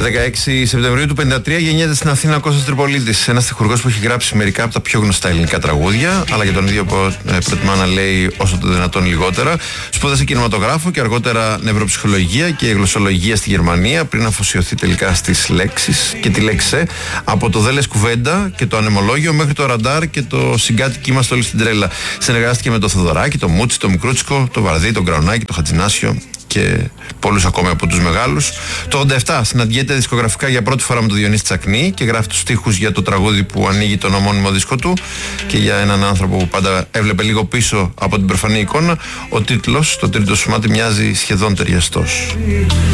16 Σεπτεμβρίου του 1953 γεννιέται στην Αθήνα ο Κώστας Τριπολίτης, ένας στιχουργός που έχει γράψει μερικά από τα πιο γνωστά ελληνικά τραγούδια, αλλά για τον ίδιο προτιμά να λέει όσο το δυνατόν λιγότερα. Σπούδασε κινηματογράφο και αργότερα νευροψυχολογία και γλωσσολογία στη Γερμανία, πριν αφοσιωθεί τελικά στις λέξεις και τη λέξη από το Δέλες Κουβέντα και το Ανεμολόγιο μέχρι το Ραντάρ και το Συγκάτοικοι είμαστε όλοι στην τρέλα. Συνεργάστηκε με το Θοδωράκη, το Μούτσι, το Μικρούτσικο, το Βαρδί, το Γκραουνάκη, το Χατζινάσιο και πολλούς ακόμη από τους μεγάλους. Το 87 συναντιέται δισκογραφικά για πρώτη φορά με τον Διονύση Τσακνή και γράφει τους στίχους για το τραγούδι που ανοίγει τον ομώνυμο δίσκο του, και για έναν άνθρωπο που πάντα έβλεπε λίγο πίσω από την προφανή εικόνα, ο τίτλος, το τρίτο σου μάτι, μοιάζει σχεδόν ταιριαστός.